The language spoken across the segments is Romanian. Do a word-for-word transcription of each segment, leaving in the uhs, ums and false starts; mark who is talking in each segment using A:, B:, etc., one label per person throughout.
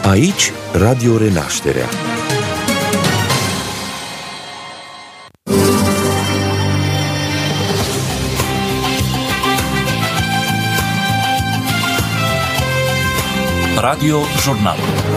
A: Aici, Radio Renașterea.
B: Radio Jurnal.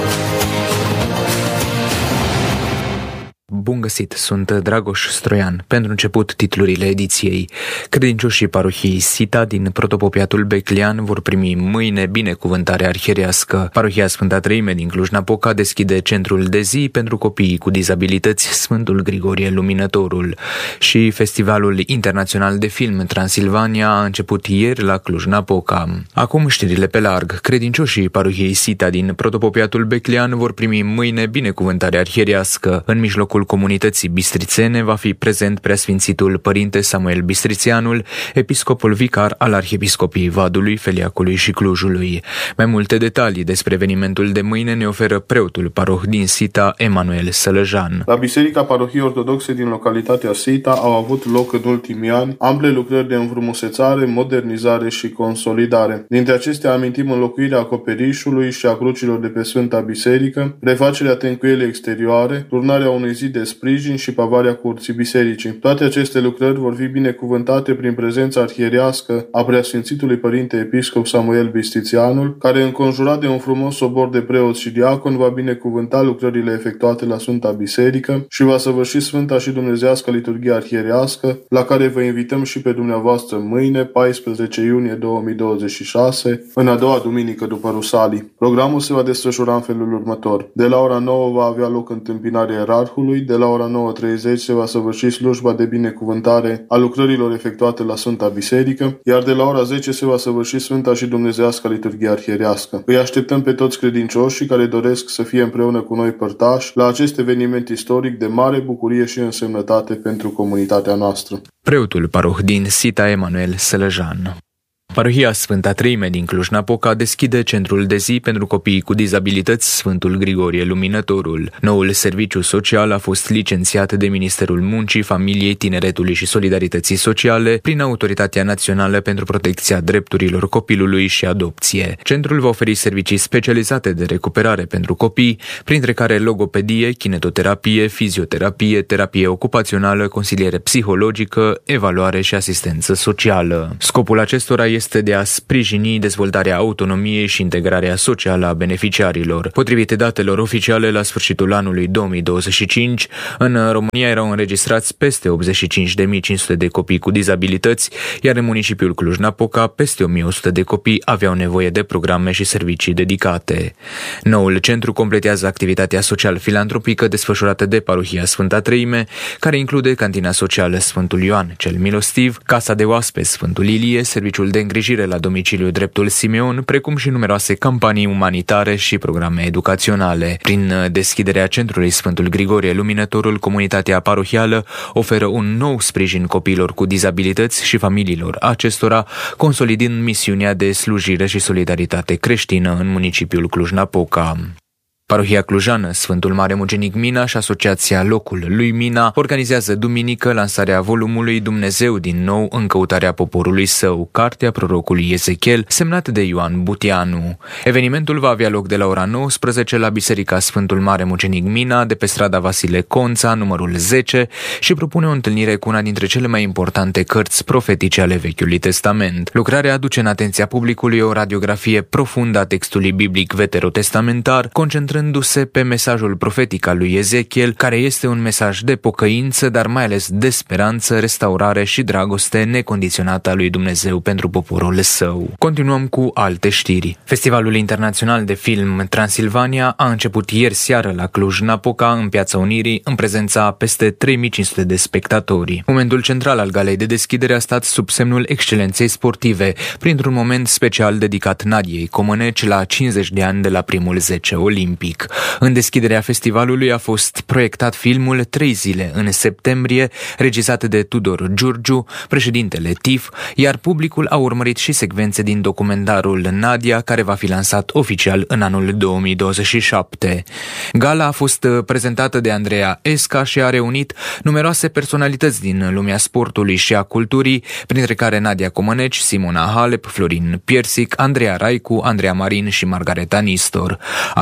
C: Bun găsit, sunt Dragoș Stroian. Pentru început, titlurile ediției. Credincioșii parohiei Sita din protopopiatul Beclean vor primi mâine binecuvântare arhierească. Parohia Sfânta Treime din Cluj-Napoca deschide centrul de zi pentru copiii cu dizabilități Sfântul Grigorie Luminătorul. Și Festivalul Internațional de Film Transilvania a început ieri la Cluj-Napoca. Acum știrile pe larg. Credincioșii parohiei Sita din protopopiatul Beclean vor primi mâine binecuvântare arhierească. În mijlocul comunității bistrițene va fi prezent preasfințitul Părinte Samuel Bistrițianul, episcopul vicar al Arhiepiscopiei Vadului, Feliacului și Clujului. Mai multe detalii despre evenimentul de mâine ne oferă preotul paroh din Sita, Emanuel Sălăjan.
D: La Biserica Parohiei Ortodoxe din localitatea Sita au avut loc în ultimii ani ample lucrări de înfrumusețare, modernizare și consolidare. Dintre acestea amintim înlocuirea acoperișului și a crucilor de pe Sfânta Biserică, refacerea tencuielii exterioare, turnarea unui zid de sprijin și pavarea curții bisericii. Toate aceste lucrări vor fi binecuvântate prin prezența arhierească a preasfințitului Părinte Episcop Samuel Bistrițianul, care, înconjurat de un frumos sobor de preoți și diaconi, va binecuvânta lucrările efectuate la Sfânta Biserică și va săvârși Sfânta și Dumnezeiască liturghie arhierească, la care vă invităm și pe dumneavoastră mâine, paisprezece iunie două mii douăzeci și șase, în a doua duminică după Rusalii. Programul se va desfășura în felul următor. De la ora nouă va avea loc întâmpinarea ierarhului, de la ora nouă treizeci se va săvârși slujba de binecuvântare a lucrărilor efectuate la Sfânta Biserică, iar de la ora zece se va săvârși Sfânta și Dumnezeiască liturghie arhierească. Îi așteptăm pe toți credincioșii care doresc să fie împreună cu noi părtași la acest eveniment istoric de mare bucurie și însemnătate pentru comunitatea noastră.
C: Preotul paroh din Sita, Emanuel Sălăjan. Parohia Sfânta Treime din Cluj-Napoca deschide centrul de zi pentru copiii cu dizabilități Sfântul Grigorie Luminătorul. Noul serviciu social a fost licențiat de Ministerul Muncii, Familiei, Tineretului și Solidarității Sociale prin Autoritatea Națională pentru Protecția Drepturilor Copilului și Adopție. Centrul va oferi servicii specializate de recuperare pentru copii, printre care logopedie, kinetoterapie, fizioterapie, terapie ocupațională, consiliere psihologică, evaluare și asistență socială. Scopul acestora este este de a sprijini dezvoltarea autonomiei și integrarea socială a beneficiarilor. Potrivit datelor oficiale, la sfârșitul anului două mii douăzeci și cinci, în România erau înregistrați peste optzeci și cinci de mii cinci sute de copii cu dizabilități, iar în municipiul Cluj-Napoca, peste o mie o sută de copii aveau nevoie de programe și servicii dedicate. Noul centru completează activitatea social-filantropică desfășurată de Parohia Sfânta Treime, care include cantina socială Sfântul Ioan cel Milostiv, casa de oaspeți Sfântul Ilie, serviciul de îngrijire la domiciliu Dreptul Simeon, precum și numeroase campanii umanitare și programe educaționale. Prin deschiderea centrului Sfântul Grigorie Luminătorul, comunitatea parohială oferă un nou sprijin copiilor cu dizabilități și familiilor acestora, consolidând misiunea de slujire și solidaritate creștină în municipiul Cluj-Napoca. Parohia clujană Sfântul Mare Mucenic Mina și Asociația Locul lui Mina organizează duminică lansarea volumului Dumnezeu din nou în căutarea poporului său, cartea prorocului Ezechiel, semnat de Ioan Butianu. Evenimentul va avea loc de la ora nouăsprezece la Biserica Sfântul Mare Mucenic Mina, de pe strada Vasile Conța, numărul zece, și propune o întâlnire cu una dintre cele mai importante cărți profetice ale Vechiului Testament. Lucrarea aduce în atenția publicului o radiografie profundă a textului biblic veterotestamentar, concentrând se pe mesajul profetic al lui Ezechiel, care este un mesaj de pocăință, dar mai ales de speranță, restaurare și dragoste necondiționată a lui Dumnezeu pentru poporul său. Continuăm cu alte știri. Festivalul Internațional de Film Transilvania a început ieri seară la Cluj-Napoca, în Piața Unirii, în prezența a peste trei mii cinci sute de spectatori. Momentul central al galei de deschidere a stat sub semnul excelenței sportive, printr-un moment special dedicat Nadiei Comăneci la cincizeci de ani de la primul zece olimpic. În deschiderea festivalului a fost proiectat filmul Trei zile în septembrie, regizat de Tudor Giurgiu, președintele T I F, iar publicul a urmărit și secvențe din documentarul Nadia, care va fi lansat oficial în anul două mii douăzeci și șapte. Gala a fost prezentată de Andreea Esca și a reunit numeroase personalități din lumea sportului și a culturii, printre care Nadia Comăneci, Simona Halep, Florin Piersic, Andreea Raicu, Andreea Marin și Margareta Nistor. A ajuns la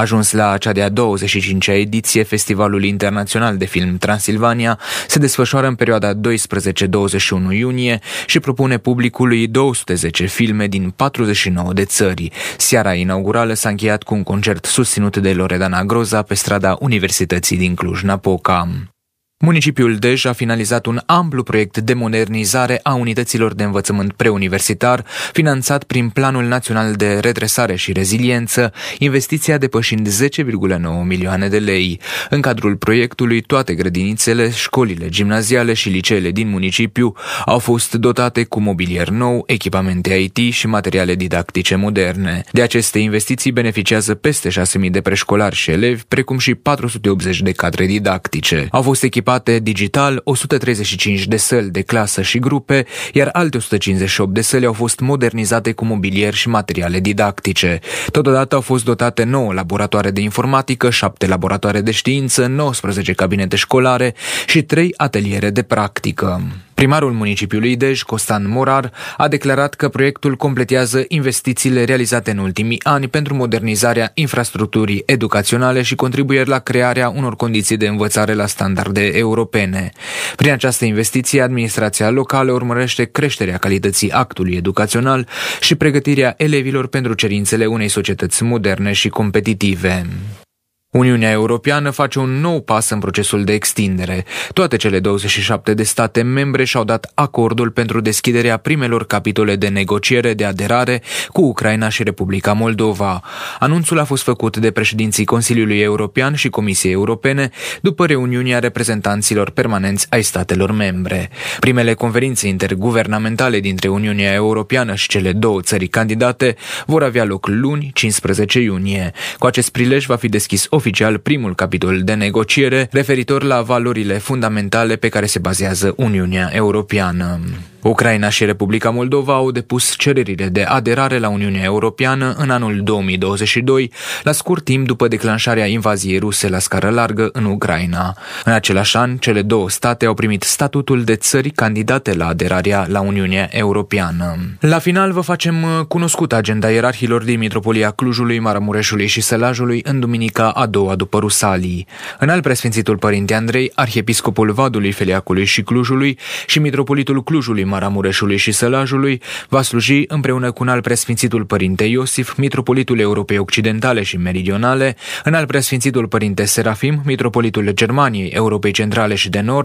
C: la cea de-a douăzeci și cincea ediție Festivalul Internațional de Film Transilvania se desfășoară în perioada doisprezece douăzeci și unu iunie și propune publicului două sute zece filme din patruzeci și nouă de țări. Seara inaugurală s-a încheiat cu un concert susținut de Loredana Groza pe strada Universității din Cluj-Napoca. Municipiul Dej a finalizat un amplu proiect de modernizare a unităților de învățământ preuniversitar, finanțat prin Planul Național de Redresare și Reziliență, investiția depășind zece virgulă nouă milioane de lei. În cadrul proiectului, toate grădinițele, școlile gimnaziale și liceele din municipiu au fost dotate cu mobilier nou, echipamente I T și materiale didactice moderne. De aceste investiții beneficiază peste șase mii de preșcolari și elevi, precum și patru sute optzeci de cadre didactice. Au fost echipate digital o sută treizeci și cinci de săli de clasă și grupe, iar alte o sută cincizeci și opt de săli au fost modernizate cu mobilier și materiale didactice. Totodată au fost dotate nouă laboratoare de informatică, șapte laboratoare de știință, nouăsprezece cabinete școlare și trei ateliere de practică. Primarul municipiului Dej, Costan Morar, a declarat că proiectul completează investițiile realizate în ultimii ani pentru modernizarea infrastructurii educaționale și contribuie la crearea unor condiții de învățare la standarde europene. Prin această investiție, administrația locală urmărește creșterea calității actului educațional și pregătirea elevilor pentru cerințele unei societăți moderne și competitive. Uniunea Europeană face un nou pas în procesul de extindere. Toate cele douăzeci și șapte de state membre și-au dat acordul pentru deschiderea primelor capitole de negociere de aderare cu Ucraina și Republica Moldova. Anunțul a fost făcut de președinții Consiliului European și Comisiei Europene după reuniunea reprezentanților permanenți ai statelor membre. Primele conferințe interguvernamentale dintre Uniunea Europeană și cele două țări candidate vor avea loc luni, cincisprezece iunie. Cu acest prilej va fi deschis oficial primul capitol de negociere referitor la valorile fundamentale pe care se bazează Uniunea Europeană. Ucraina și Republica Moldova au depus cererile de aderare la Uniunea Europeană în anul două mii douăzeci și doi, la scurt timp după declanșarea invaziei ruse la scară largă în Ucraina. În același an, cele două state au primit statutul de țări candidate la aderarea la Uniunea Europeană. La final vă facem cunoscut agenda ierarhilor din Mitropolia Clujului, Maramureșului și Sălajului în duminica a doua după Rusalii. Înalt preasfințitul Părinte Andrei, arhiepiscopul Vadului, Feleacului și Clujului și mitropolitul Clujului, Maramureșului și Sălajului va sluji împreună cu înalt preasfințitul Părinte Iosif, mitropolitul Europei Occidentale și Meridionale, înalt preasfințitul Părinte Serafim, mitropolitul Germaniei, Europei Centrale și de Nord,